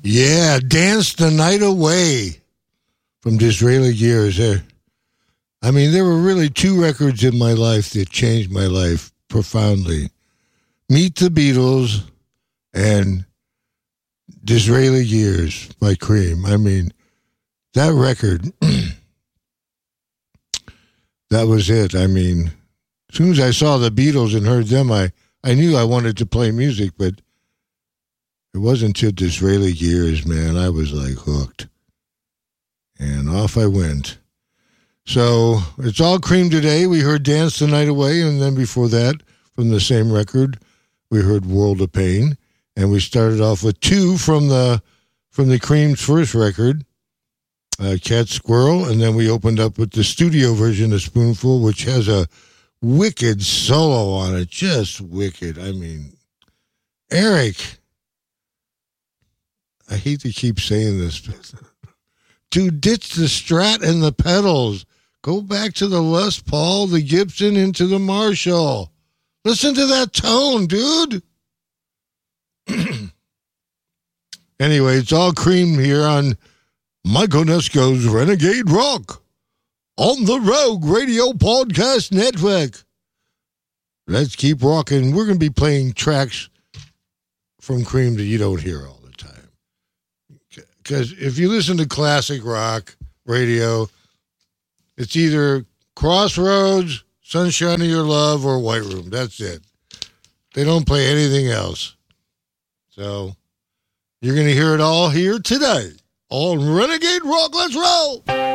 Yeah, Dance the Night Away from Disraeli Gears. There were really two records in my life that changed my life profoundly. Meet the Beatles and Disraeli Gears by Cream. That record, that was it. As soon as I saw the Beatles and heard them, I knew I wanted to play music, but it wasn't until Disraeli Gears, man. I was like hooked. And off I went. So it's all Cream today. We heard Dance the Night Away, and then before that, from the same record, we heard World of Pain. And we started off with two from the Cream's first record, Cat Squirrel, and then we opened up with the studio version of Spoonful, which has a wicked solo on it. Just wicked. Eric, I hate to keep saying this, but dude, ditch the Strat and the pedals. Go back to the Les Paul, the Gibson, into the Marshall. Listen to that tone, dude. Anyway, it's all Cream here on Mike Onesco's Renegade Rock on the Rogue Radio Podcast Network. Let's keep rocking. We're going to be playing tracks from Cream that you don't hear all the time. Because if you listen to classic rock radio, it's either Crossroads, Sunshine of Your Love, or White Room. That's it. They don't play anything else. So you're going to hear it all here today on Renegade Rock. Let's roll!